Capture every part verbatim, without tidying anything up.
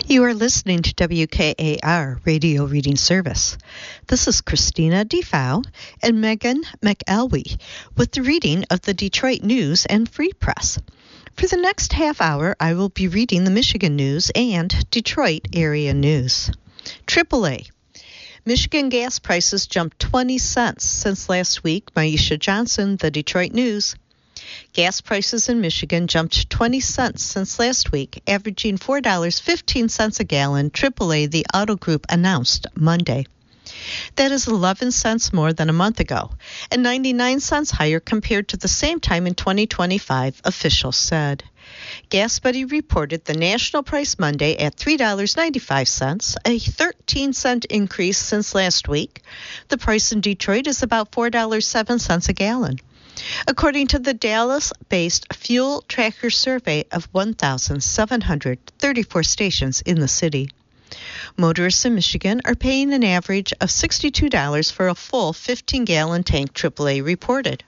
You are listening to W K A R Radio Reading Service. This is Christina DeFau and Megan McElwee with the reading of the Detroit News and Free Press. For the next half hour, I will be reading the Michigan News and Detroit area news. triple A. Michigan gas prices jumped twenty cents since last week. Maisha Johnson, the Detroit News. Gas prices in Michigan jumped twenty cents since last week, averaging four dollars and fifteen cents a gallon, triple A, the Auto Group announced Monday. That is eleven cents more than a month ago, and ninety-nine cents higher compared to the same time in twenty twenty-five, officials said. GasBuddy reported the national price Monday at three dollars and ninety-five cents, a thirteen cent increase since last week. The price in Detroit is about four dollars and seven cents a gallon. According to the Dallas-based Fuel Tracker survey of one thousand seven hundred thirty-four stations in the city. Motorists in Michigan are paying an average of sixty-two dollars for a full fifteen-gallon tank, triple A reported.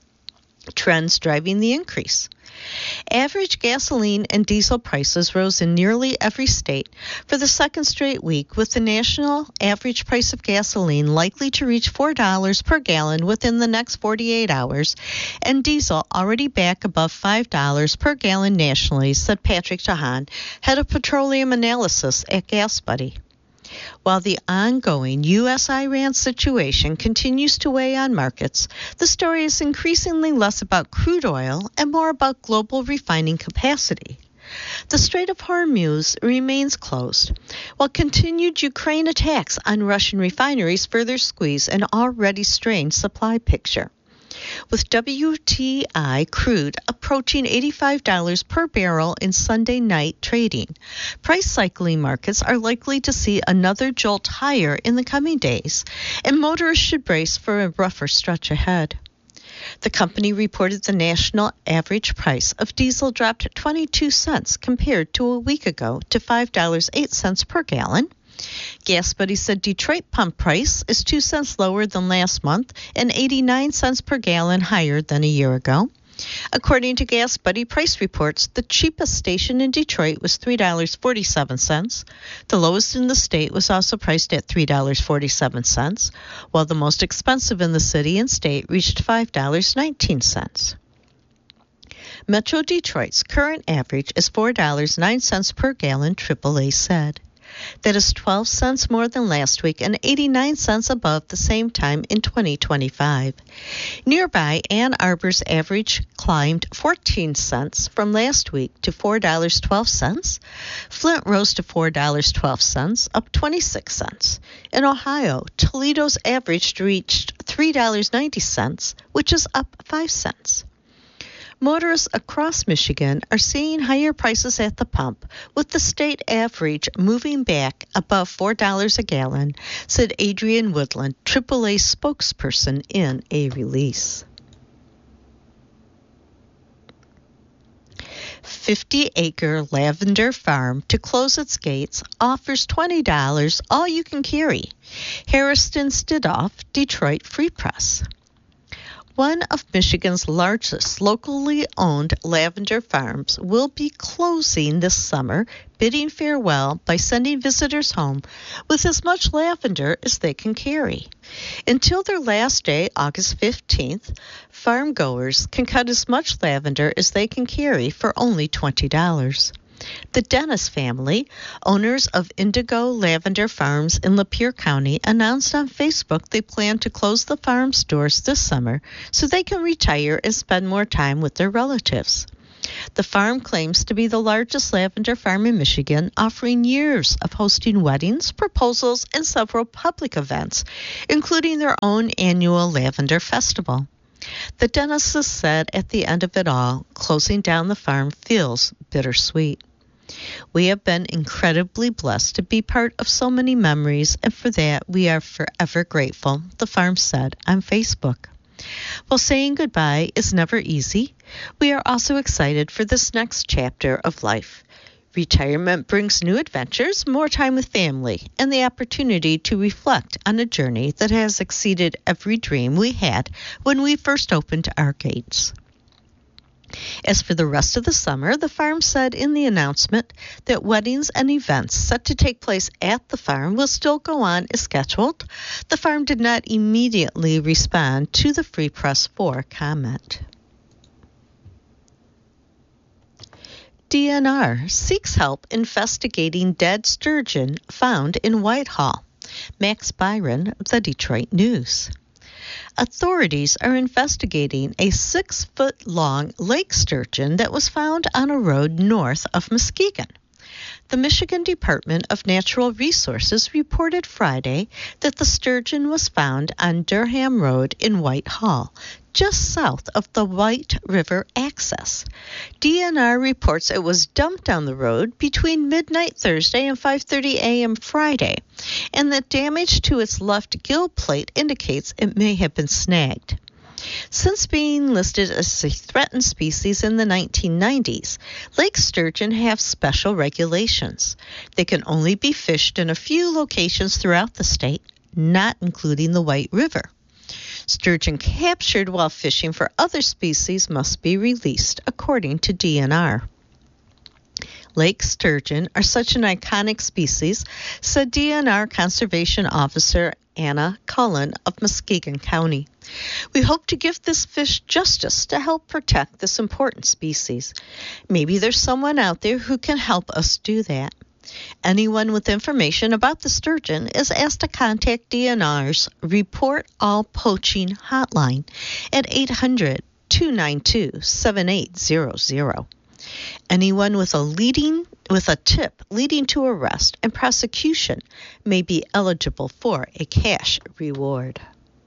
Trends driving the increase. Average gasoline and diesel prices rose in nearly every state for the second straight week, with the national average price of gasoline likely to reach four dollars per gallon within the next forty-eight hours, and diesel already back above five dollars per gallon nationally, said Patrick Tahan, head of petroleum analysis at GasBuddy. While the ongoing U S Iran situation continues to weigh on markets, the story is increasingly less about crude oil and more about global refining capacity. The Strait of Hormuz remains closed, while continued Ukraine attacks on Russian refineries further squeeze an already strained supply picture. With W T I crude approaching eighty-five dollars per barrel in Sunday night trading, price cycling markets are likely to see another jolt higher in the coming days, and motorists should brace for a rougher stretch ahead. The company reported the national average price of diesel dropped twenty-two cents compared to a week ago to five dollars and eight cents per gallon. GasBuddy said Detroit pump price is two cents lower than last month and eighty-nine cents per gallon higher than a year ago. According to GasBuddy price reports, the cheapest station in Detroit was three dollars and forty-seven cents. The lowest in the state was also priced at three dollars and forty-seven cents, while the most expensive in the city and state reached five dollars and nineteen cents. Metro Detroit's current average is four dollars and nine cents per gallon, triple A said. That is twelve cents more than last week and eighty-nine cents above the same time in twenty twenty-five. Nearby, Ann Arbor's average climbed fourteen cents from last week to four dollars and twelve cents. Flint rose to four dollars and twelve cents, up twenty-six cents. In Ohio, Toledo's average reached three dollars and ninety cents, which is up five cents. Motorists across Michigan are seeing higher prices at the pump, with the state average moving back above four dollars a gallon, said Adrian Woodland, triple A spokesperson, in a release. fifty-acre lavender farm to close its gates offers twenty dollars all you can carry. Harrison Stidoff, Detroit Free Press. One of Michigan's largest locally owned lavender farms will be closing this summer, bidding farewell by sending visitors home with as much lavender as they can carry. Until their last day, August fifteenth, farm goers can cut as much lavender as they can carry for only twenty dollars. The Dennis family, owners of Indigo Lavender Farms in Lapeer County, announced on Facebook they plan to close the farm's doors this summer so they can retire and spend more time with their relatives. The farm claims to be the largest lavender farm in Michigan, offering years of hosting weddings, proposals, and several public events, including their own annual Lavender Festival. The Dennises said at the end of it all, closing down the farm feels bittersweet. We have been incredibly blessed to be part of so many memories, and for that we are forever grateful, the farm said on Facebook. While saying goodbye is never easy, we are also excited for this next chapter of life. Retirement brings new adventures, more time with family, and the opportunity to reflect on a journey that has exceeded every dream we had when we first opened our gates. As for the rest of the summer, the farm said in the announcement that weddings and events set to take place at the farm will still go on as scheduled. The farm did not immediately respond to the Free Press for comment. D N R seeks help investigating dead sturgeon found in Whitehall. Max Byron, The Detroit News. Authorities are investigating a six-foot-long lake sturgeon that was found on a road north of Muskegon. The Michigan Department of Natural Resources reported Friday that the sturgeon was found on Durham Road in Whitehall, just south of the White River access. D N R reports it was dumped on the road between midnight Thursday and five thirty a.m. Friday, and that damage to its left gill plate indicates it may have been snagged. Since being listed as a threatened species in the nineteen nineties, lake sturgeon have special regulations. They can only be fished in a few locations throughout the state, not including the White River. Sturgeon captured while fishing for other species must be released, according to D N R. Lake sturgeon are such an iconic species, said D N R Conservation Officer Anna Cullen of Muskegon County. We hope to give this fish justice to help protect this important species. Maybe there's someone out there who can help us do that. Anyone with information about the sturgeon is asked to contact D N R's Report All Poaching hotline at eight hundred, two nine two, seven eight zero zero. Anyone with a leading with a tip leading to arrest and prosecution may be eligible for a cash reward.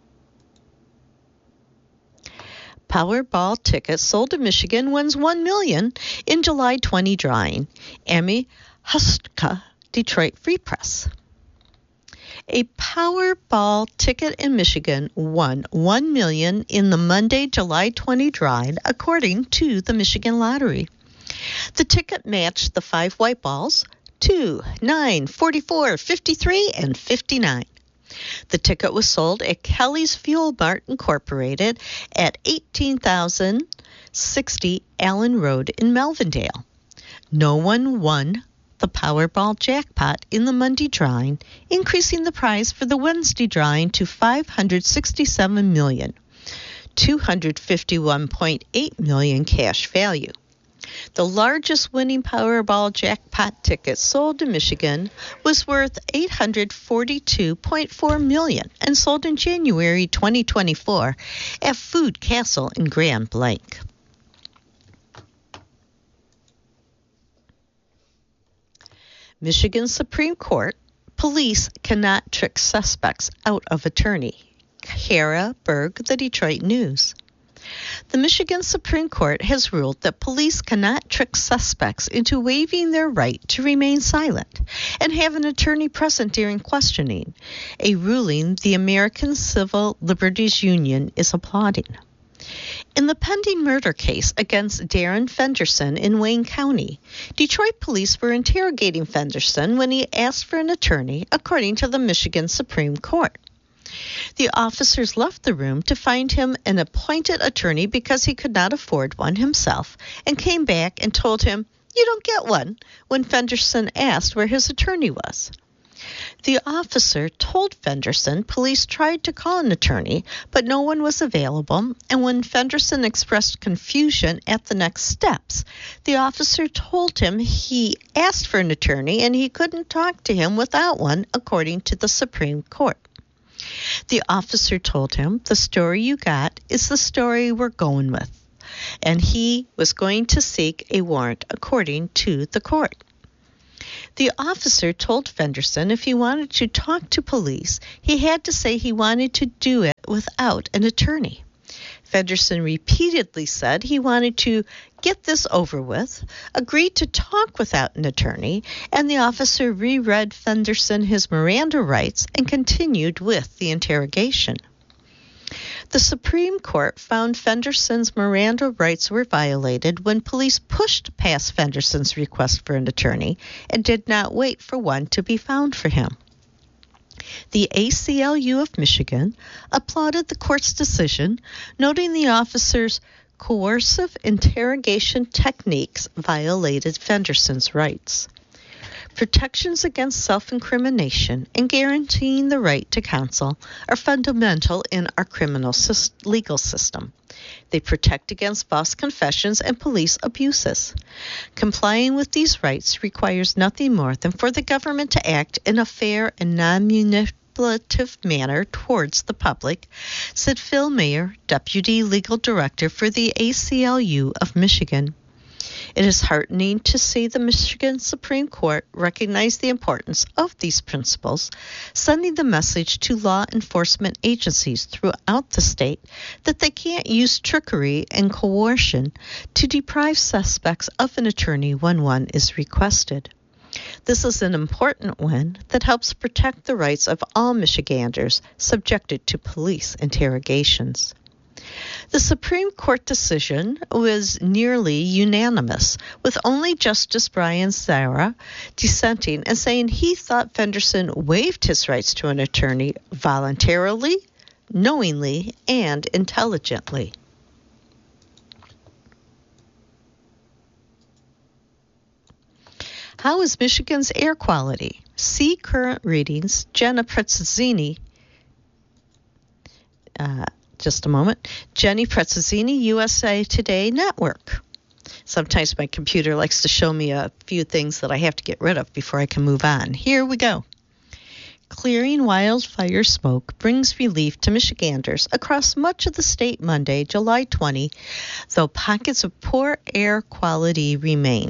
Powerball ticket sold in Michigan wins one million dollars in July twenty drawing. Amy Hustka, Detroit Free Press. A Powerball ticket in Michigan won one million dollars in the Monday, July twentieth drawing, according to the Michigan Lottery. The ticket matched the five white balls, two, nine, forty-four, fifty-three, and fifty-nine. The ticket was sold at Kelly's Fuel Mart Incorporated at eighteen thousand sixty Allen Road in Melvindale. No one won the Powerball jackpot in the Monday drawing, increasing the prize for the Wednesday drawing to five hundred sixty-seven million dollars, two hundred fifty-one point eight million dollars cash value. The largest winning Powerball jackpot ticket sold in Michigan was worth eight hundred forty-two point four million dollars and sold in January twenty twenty-four at Food Castle in Grand Blanc. Michigan Supreme Court, police cannot trick suspects out of attorney. Kara Berg, The Detroit News. The Michigan Supreme Court has ruled that police cannot trick suspects into waiving their right to remain silent and have an attorney present during questioning, a ruling the American Civil Liberties Union is applauding. In the pending murder case against Darren Fenderson in Wayne County, Detroit police were interrogating Fenderson when he asked for an attorney, according to the Michigan Supreme Court. The officers left the room to find him an appointed attorney because he could not afford one himself, and came back and told him, "You don't get one," when Fenderson asked where his attorney was. The officer told Fenderson police tried to call an attorney, but no one was available, and when Fenderson expressed confusion at the next steps, the officer told him he asked for an attorney and he couldn't talk to him without one, according to the Supreme Court. The officer told him, "The story you got is the story we're going with," and he was going to seek a warrant, according to the court. The officer told Fenderson if he wanted to talk to police, he had to say he wanted to do it without an attorney. Fenderson repeatedly said he wanted to get this over with, agreed to talk without an attorney, and the officer reread Fenderson his Miranda rights and continued with the interrogation. The Supreme Court found Fenderson's Miranda rights were violated when police pushed past Fenderson's request for an attorney and did not wait for one to be found for him. The A C L U of Michigan applauded the court's decision, noting the officers, coercive interrogation techniques violated Fenderson's rights. Protections against self-incrimination and guaranteeing the right to counsel are fundamental in our criminal legal system. They protect against false confessions and police abuses. Complying with these rights requires nothing more than for the government to act in a fair and non-manipulative manner towards the public, said Phil Mayer, Deputy Legal Director for the A C L U of Michigan. It is heartening to see the Michigan Supreme Court recognize the importance of these principles, sending the message to law enforcement agencies throughout the state that they can't use trickery and coercion to deprive suspects of an attorney when one is requested. This is an important win that helps protect the rights of all Michiganders subjected to police interrogations. The Supreme Court decision was nearly unanimous, with only Justice Brian Zahra dissenting and saying he thought Fenderson waived his rights to an attorney voluntarily, knowingly, and intelligently. How is Michigan's air quality? See current readings. Jenna Prezzazzini. Uh, Just a moment. Jenny Prezzazzini, U S A Today Network. Sometimes my computer likes to show me a few things that I have to get rid of before I can move on. Here we go. Clearing wildfire smoke brings relief to Michiganders across much of the state Monday, July twentieth, though pockets of poor air quality remain.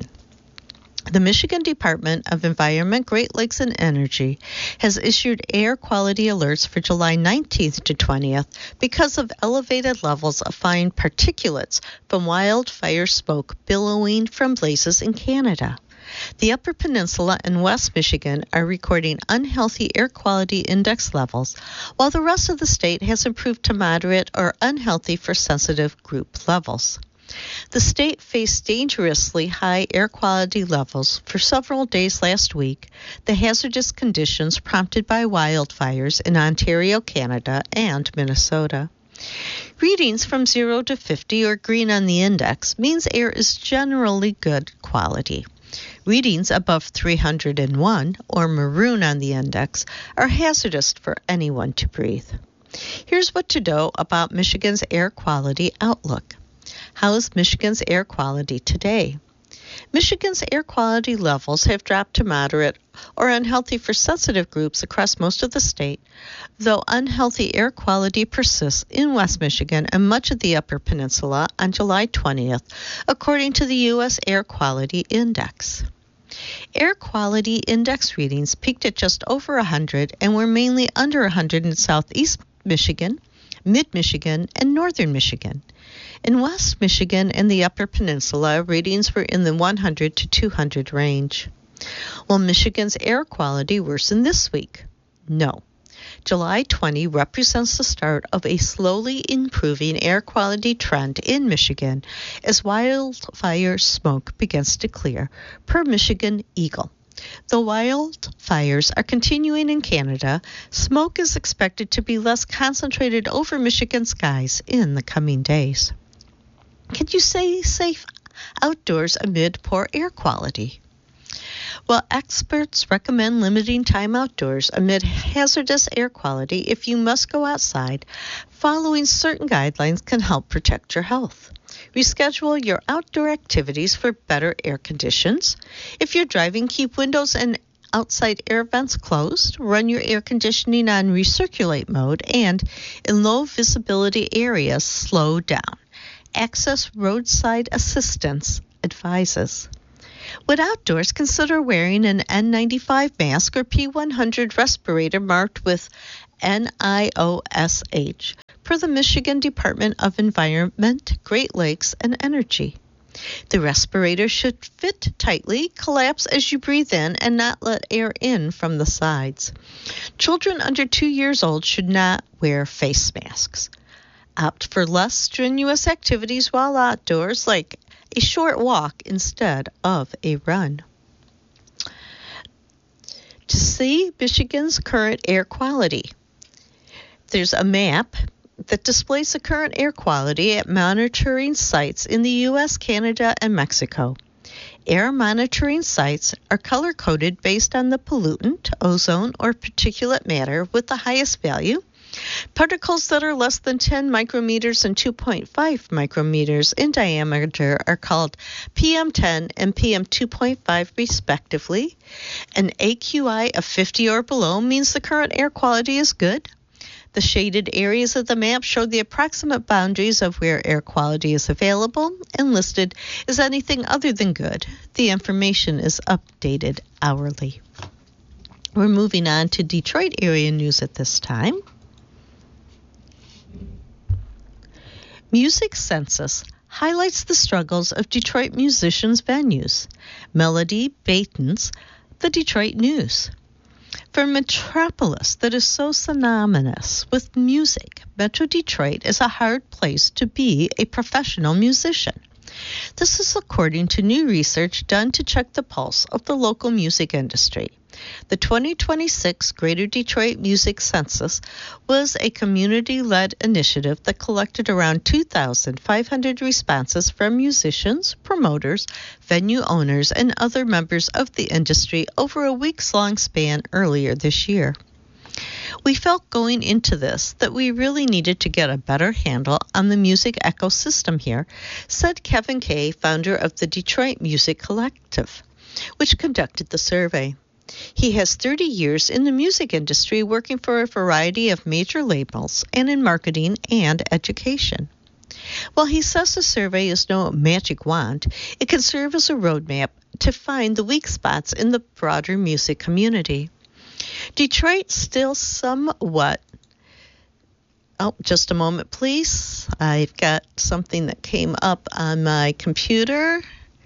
The Michigan Department of Environment, Great Lakes, and Energy has issued air quality alerts for July nineteenth to twentieth because of elevated levels of fine particulates from wildfire smoke billowing from blazes in Canada. The Upper Peninsula and West Michigan are recording unhealthy air quality index levels, while the rest of the state has improved to moderate or unhealthy for sensitive group levels. The state faced dangerously high air quality levels for several days last week, the hazardous conditions prompted by wildfires in Ontario, Canada, and Minnesota. Readings from zero to fifty or green on the index means air is generally good quality. Readings above three hundred one or maroon on the index are hazardous for anyone to breathe. Here's what to know about Michigan's air quality outlook. How is Michigan's air quality today? Michigan's air quality levels have dropped to moderate or unhealthy for sensitive groups across most of the state, though unhealthy air quality persists in West Michigan and much of the Upper Peninsula on July twentieth, according to the U S Air Quality Index. Air quality index readings peaked at just over one hundred and were mainly under one hundred in southeast Michigan, mid-Michigan, and northern Michigan. In West Michigan and the Upper Peninsula, readings were in the one hundred to two hundred range. Will Michigan's air quality worsen this week? No. July twentieth represents the start of a slowly improving air quality trend in Michigan as wildfire smoke begins to clear, per Michigan Eagle. Though wildfires are continuing in Canada, smoke is expected to be less concentrated over Michigan skies in the coming days. Can you stay safe outdoors amid poor air quality? Well, experts recommend limiting time outdoors amid hazardous air quality. If you must go outside, following certain guidelines can help protect your health. Reschedule your outdoor activities for better air conditions. If you're driving, keep windows and outside air vents closed. Run your air conditioning on recirculate mode, and in low visibility areas, slow down. Access roadside assistance advises. When outdoors, consider wearing an N ninety-five mask or P one hundred respirator marked with N I O S H, per the Michigan Department of Environment, Great Lakes, and Energy. The respirator should fit tightly, collapse as you breathe in, and not let air in from the sides. Children under two years old should not wear face masks. Opt for less strenuous activities while outdoors, like a short walk instead of a run. To see Michigan's current air quality, there's a map that displays the current air quality at monitoring sites in the U S, Canada, and Mexico. Air monitoring sites are color-coded based on the pollutant, ozone, or particulate matter with the highest value. Particles that are less than ten micrometers and two point five micrometers in diameter are called P M ten and P M two point five respectively. An A Q I of fifty or below means the current air quality is good. The shaded areas of the map show the approximate boundaries of where air quality is available and listed as anything other than good. The information is updated hourly. We're moving on to Detroit area news at this time. Music Census highlights the struggles of Detroit musicians' venues. Melody Baton's The Detroit News. For a metropolis that is so synonymous with music, Metro Detroit is a hard place to be a professional musician. This is according to new research done to check the pulse of the local music industry. The twenty twenty-six Greater Detroit Music Census was a community-led initiative that collected around two thousand five hundred responses from musicians, promoters, venue owners, and other members of the industry over a weeks-long span earlier this year. We felt going into this that we really needed to get a better handle on the music ecosystem here, said Kevin Kay, founder of the Detroit Music Collective, which conducted the survey. He has thirty years in the music industry working for a variety of major labels and in marketing and education. While he says the survey is no magic wand, it can serve as a roadmap to find the weak spots in the broader music community. Detroit still somewhat... Oh, just a moment, please. I've got something that came up on my computer.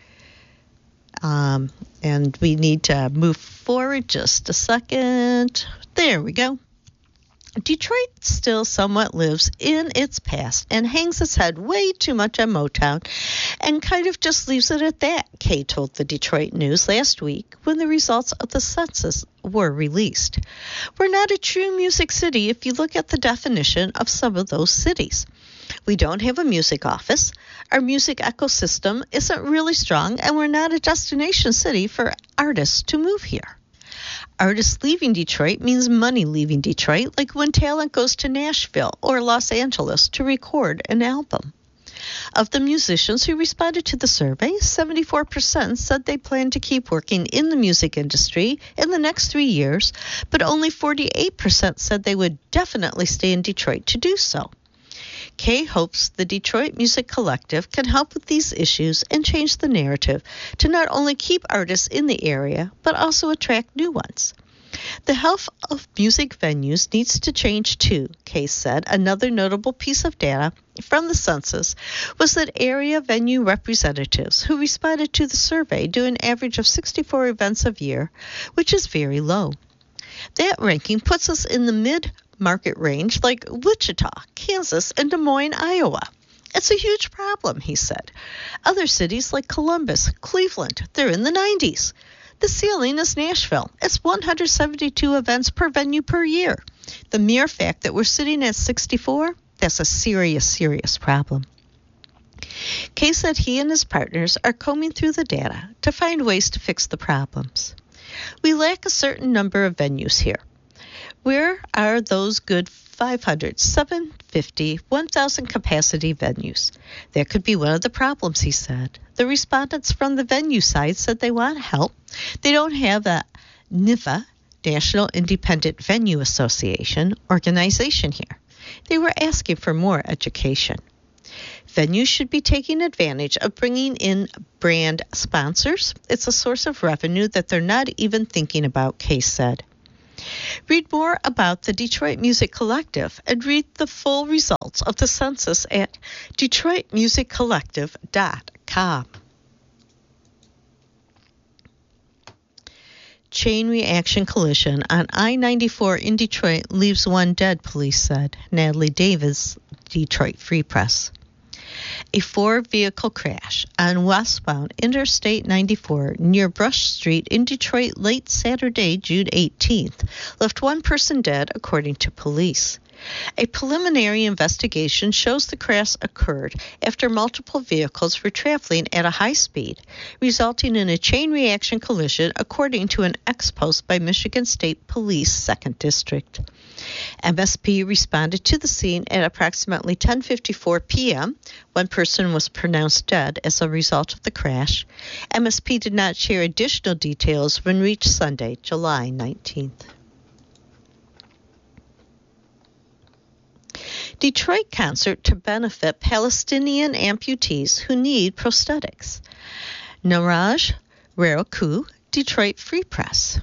Um, and we need to move forward just a second. There we go. Detroit still somewhat lives in its past and hangs its head way too much on Motown and kind of just leaves it at that, Kay told the Detroit News last week when the results of the census were released. We're not a true music city if you look at the definition of some of those cities. We don't have a music office. Our music ecosystem isn't really strong, and we're not a destination city for artists to move here. Artists leaving Detroit means money leaving Detroit, like when talent goes to Nashville or Los Angeles to record an album. Of the musicians who responded to the survey, seventy-four percent said they plan to keep working in the music industry in the next three years, but only forty-eight percent said they would definitely stay in Detroit to do so. Kay hopes the Detroit Music Collective can help with these issues and change the narrative to not only keep artists in the area, but also attract new ones. The health of music venues needs to change too, Kay said. Another notable piece of data from the census was that area venue representatives who responded to the survey do an average of sixty-four events a year, which is very low. That ranking puts us in the mid market range like Wichita, Kansas, and Des Moines, Iowa. It's a huge problem, he said. Other cities like Columbus, Cleveland, they're in the nineties. The ceiling is Nashville. It's one hundred seventy-two events per venue per year. The mere fact that we're sitting at sixty-four, that's a serious, serious problem. Kay said he and his partners are combing through the data to find ways to fix the problems. We lack a certain number of venues here. Where are those good five hundred, seven hundred fifty, one thousand capacity venues? That could be one of the problems, he said. The respondents from the venue side said they want help. They don't have a N I V A, National Independent Venue Association, organization here. They were asking for more education. Venues should be taking advantage of bringing in brand sponsors. It's a source of revenue that they're not even thinking about, Kay said. Read more about the Detroit Music Collective and read the full results of the census at detroit music collective dot com. Chain reaction collision on I ninety-four in Detroit leaves one dead, police said. Natalie Davis, Detroit Free Press. A four-vehicle crash on westbound Interstate ninety-four near Brush Street in Detroit late Saturday, June eighteenth, left one person dead, according to police. A preliminary investigation shows the crash occurred after multiple vehicles were traveling at a high speed, resulting in a chain reaction collision, according to an ex post by Michigan State Police Second District. M S P responded to the scene at approximately ten fifty-four p.m. One person was pronounced dead as a result of the crash. M S P did not share additional details when reached Sunday, July nineteenth. Detroit concert to benefit Palestinian amputees who need prosthetics. Niraj Raiku, Detroit Free Press.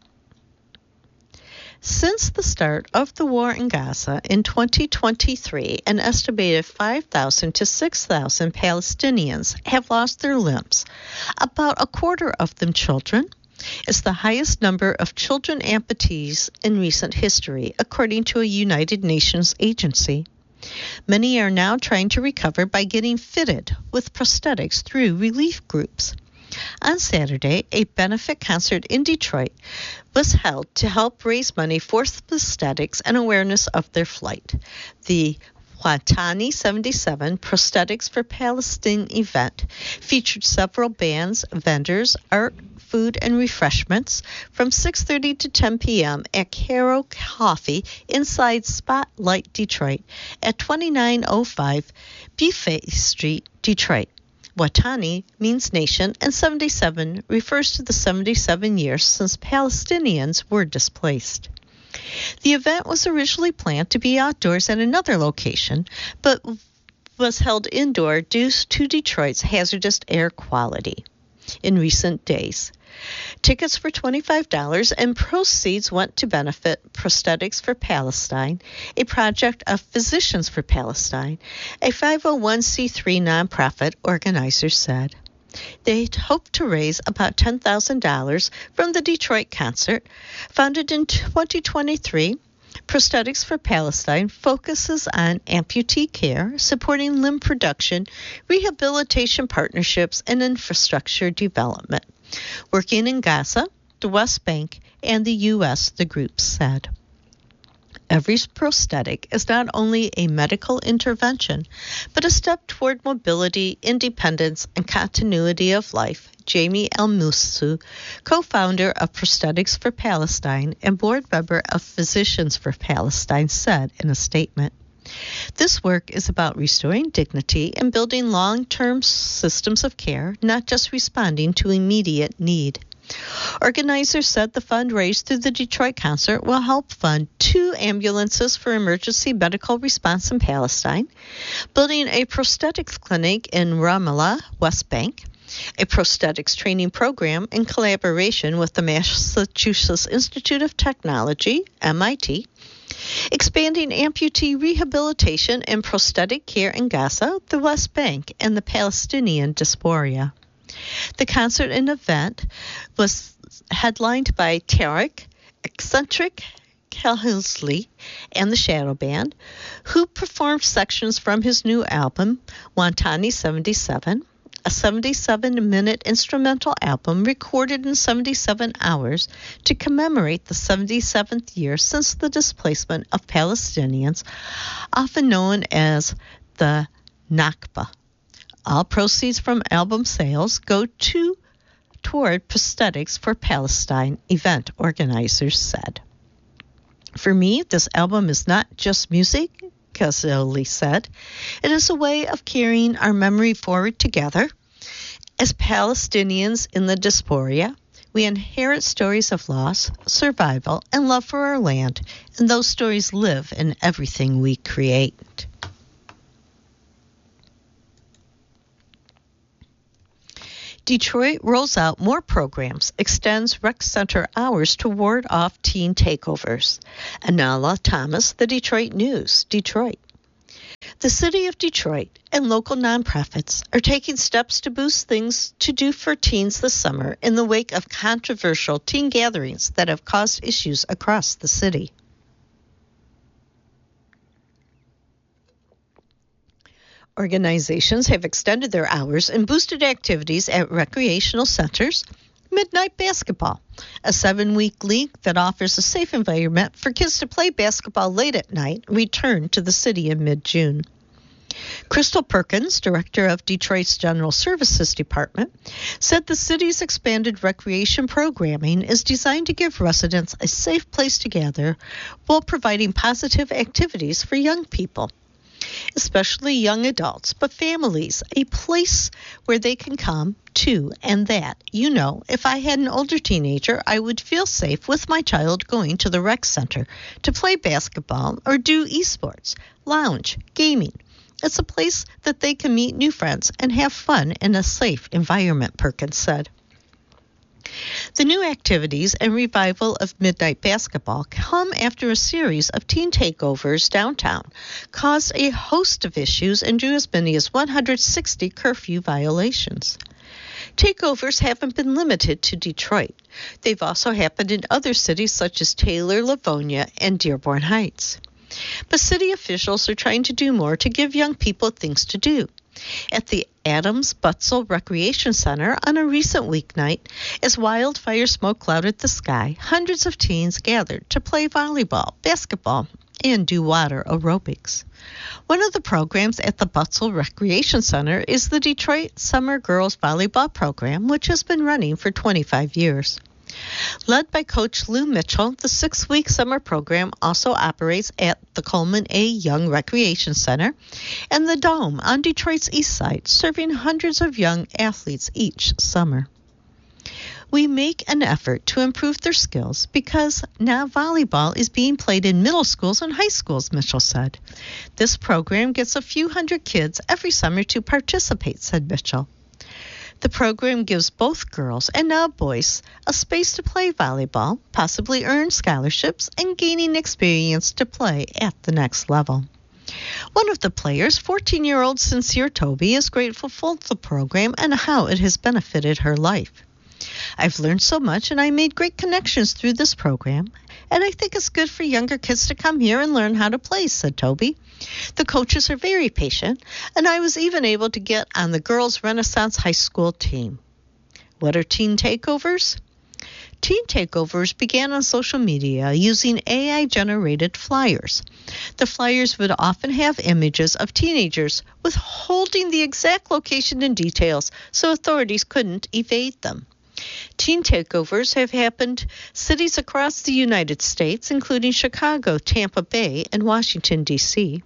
Since the start of the war in Gaza in twenty twenty-three, an estimated five thousand to six thousand Palestinians have lost their limbs, about a quarter of them children. It's the highest number of children amputees in recent history, according to a United Nations agency. Many are now trying to recover by getting fitted with prosthetics through relief groups. On Saturday, a benefit concert in Detroit was held to help raise money for prosthetics and awareness of their flight. The Watani seventy-seven Prosthetics for Palestine event featured several bands, vendors, art, food, and refreshments from six thirty to ten p.m. at Caro Coffee inside Spotlight Detroit at twenty-nine oh five Buffet Street, Detroit. Watani means nation, and seventy-seven refers to the seventy-seven years since Palestinians were displaced. The event was originally planned to be outdoors at another location, but was held indoor due to Detroit's hazardous air quality in recent days. Tickets were twenty-five dollars, and proceeds went to benefit Prosthetics for Palestine, a project of Physicians for Palestine, a five oh one c three nonprofit, organizers said. They hope to raise about ten thousand dollars from the Detroit concert. Founded in twenty twenty-three, Prosthetics for Palestine focuses on amputee care, supporting limb production, rehabilitation partnerships, and infrastructure development. Working in Gaza, the West Bank, and the U S, the group said. Every prosthetic is not only a medical intervention, but a step toward mobility, independence, and continuity of life, Jamie El-Moussou, co-founder of Prosthetics for Palestine and board member of Physicians for Palestine, said in a statement. This work is about restoring dignity and building long-term systems of care, not just responding to immediate need. Organizers said the fund raised through the Detroit concert will help fund two ambulances for emergency medical response in Palestine, building a prosthetics clinic in Ramallah, West Bank, a prosthetics training program in collaboration with the Massachusetts Institute of Technology, M I T, expanding amputee rehabilitation and prosthetic care in Gaza, the West Bank, and the Palestinian diaspora. The concert and event was headlined by Tarek, Eccentric Kelsley, and the Shadow Band, who performed sections from his new album, Watani seventy-seven, a seventy-seven minute instrumental album recorded in seventy-seven hours to commemorate the seventy-seventh year since the displacement of Palestinians, often known as the Nakba. All proceeds from album sales go to toward Prosthetics for Palestine, event organizers said. For me, this album is not just music, Kazoli said. It is a way of carrying our memory forward together. As Palestinians in the diaspora, we inherit stories of loss, survival, and love for our land, and those stories live in everything we create. Detroit rolls out more programs, extends rec center hours to ward off teen takeovers. Anala Thomas, The Detroit News, Detroit. The city of Detroit and local nonprofits are taking steps to boost things to do for teens this summer in the wake of controversial teen gatherings that have caused issues across the city. Organizations have extended their hours and boosted activities at recreational centers, midnight basketball, A seven-week league that offers a safe environment for kids to play basketball late at night returned to the city in mid-June. Crystal Perkins, director of Detroit's General Services Department, said the city's expanded recreation programming is designed to give residents a safe place to gather while providing positive activities for young people, especially young adults, but families, a place where they can come to, and that, you know, if I had an older teenager, I would feel safe with my child going to the rec center to play basketball or do esports, lounge, gaming. It's a place that they can meet new friends and have fun in a safe environment, Perkins said. The new activities and revival of midnight basketball come after a series of teen takeovers downtown caused a host of issues and drew as many as one hundred sixty curfew violations. Takeovers haven't been limited to Detroit. They've also happened in other cities such as Taylor, Livonia, and Dearborn Heights. But city officials are trying to do more to give young people things to do. At the Adams Butzel Recreation Center on a recent weeknight, as wildfire smoke clouded the sky, hundreds of teens gathered to play volleyball, basketball, and do water aerobics. One of the programs at the Butzel Recreation Center is the Detroit Summer Girls Volleyball Program, which has been running for twenty-five years. Led by Coach Lou Mitchell, the six-week summer program also operates at the Coleman A. Young Recreation Center and the Dome on Detroit's east side, serving hundreds of young athletes each summer. We make an effort to improve their skills because now volleyball is being played in middle schools and high schools, Mitchell said. This program gets a few hundred kids every summer to participate, said Mitchell. The program gives both girls and now boys a space to play volleyball, possibly earn scholarships, and gaining experience to play at the next level. One of the players, fourteen-year-old Sincere Toby, is grateful for the program and how it has benefited her life. I've learned so much and I made great connections through this program, and I think it's good for younger kids to come here and learn how to play, said Toby. The coaches are very patient, and I was even able to get on the Girls Renaissance High School team. What are teen takeovers? Teen takeovers began on social media using A I-generated flyers. The flyers would often have images of teenagers withholding the exact location and details so authorities couldn't evade them. Teen takeovers have happened cities across the United States, including Chicago, Tampa Bay, and Washington, D C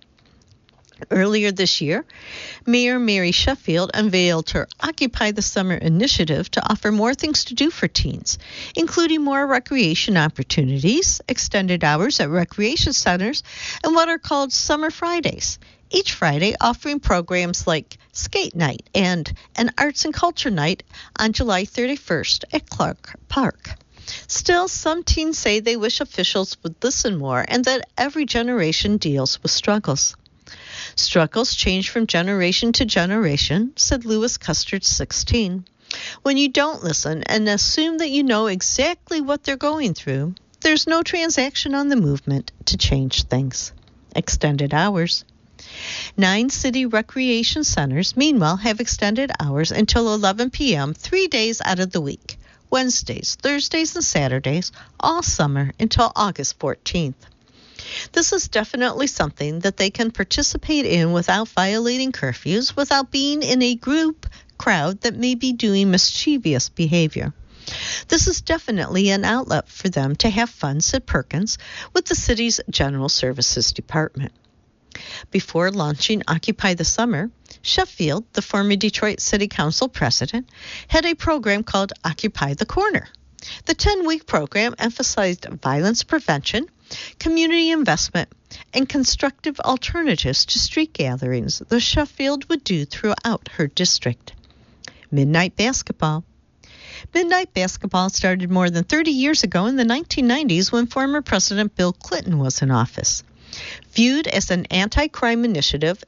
Earlier this year, Mayor Mary Sheffield unveiled her Occupy the Summer initiative to offer more things to do for teens, including more recreation opportunities, extended hours at recreation centers, and what are called Summer Fridays. Each Friday offering programs like Skate Night and an Arts and Culture Night on July thirty-first at Clark Park. Still, some teens say they wish officials would listen more and that every generation deals with struggles. Struggles change from generation to generation, said Lewis Custard, sixteen. When you don't listen and assume that you know exactly what they're going through, there's no transaction on the movement to change things. Extended hours. Nine city recreation centers, meanwhile, have extended hours until eleven p.m. three days out of the week, Wednesdays, Thursdays, and Saturdays, all summer until August fourteenth. This is definitely something that they can participate in without violating curfews, without being in a group crowd that may be doing mischievous behavior. This is definitely an outlet for them to have fun, said Perkins, with the city's General Services Department. Before launching Occupy the Summer, Sheffield, the former Detroit City Council president, had a program called Occupy the Corner. The ten-week program emphasized violence prevention, community investment, and constructive alternatives to street gatherings that Sheffield would do throughout her district. Midnight basketball. Midnight basketball started more than thirty years ago in the nineteen nineties when former President Bill Clinton was in office. Viewed as an anti-crime initiative